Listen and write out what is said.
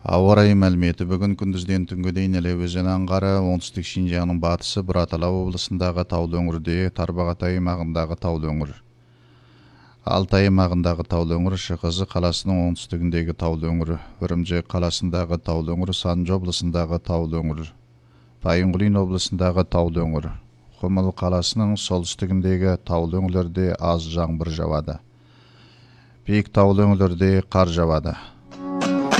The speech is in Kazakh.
Ауа райы мәліметі бүгін күндізден түнге дейін Іле өзені аңғары оңтүстік Шинжаңның батысы Бұратала облысындағы таулы өңірде, Тарбағатай аймағындағы таулы өңір. Алтай аймағындағы таулы өңір, Шығызы қаласының оңтүстігіндегі таулы өңір, Үрімжі қаласындағы таулы өңір, Санжы облысындағы таулы өңір, Байынқұлин облысындағы таулы өңір, Құмыл қаласының солтүстігіндегі таулы өңірлерде аз жаңбыр жауады. Биік таулы өңірлерде қар жауады.